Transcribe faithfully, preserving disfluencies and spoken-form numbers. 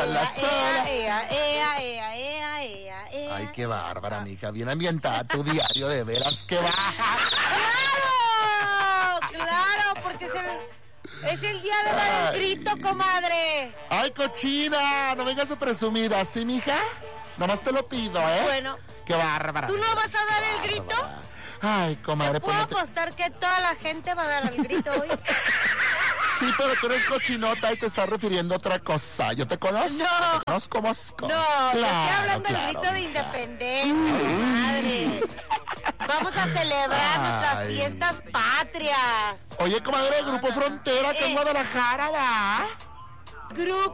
sola, ea, sola. Ea, ea, ea, ea, ea, ea. Ay, qué bárbara, mija. Bien ambientada tu diario, de veras, qué baja. ¡Claro! ¡Claro! Porque es el, es el día de dar el grito, comadre. Ay, cochina, no vengas de presumida, ¿sí, mija? Nomás te lo pido, ¿eh? Bueno. Qué bárbara. ¿Tú no vas a dar el grito? Ay, comadre, ¿Te puedo pues no te- apostar que toda la gente va a dar el grito hoy? Sí, pero tú eres cochinota y te estás refiriendo a otra cosa. ¿Yo te conozco? No. ¿Te conozco, Mosco? No, te estoy Claro, hablando claro, del grito de mija. independencia, comadre. Vamos a celebrar nuestras Ay. fiestas patrias. Oye, comadre, Grupo Frontera, que en Eh. Guadalajara, va. Grupo